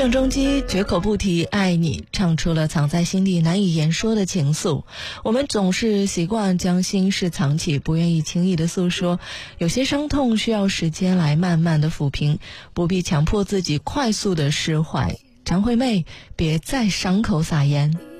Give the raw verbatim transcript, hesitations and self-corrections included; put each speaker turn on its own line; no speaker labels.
郑中基绝口不提爱你，唱出了藏在心底难以言说的情愫。我们总是习惯将心事藏起，不愿意轻易的诉说，有些伤痛需要时间来慢慢的抚平，不必强迫自己快速的释怀。张惠妹，别在伤口撒盐。